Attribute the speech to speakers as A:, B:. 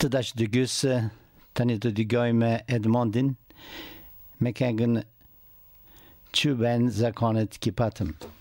A: të dashë dëgjysë, tani të dëgjojmë Edmondin me këngën Që ben zakonet që patëm.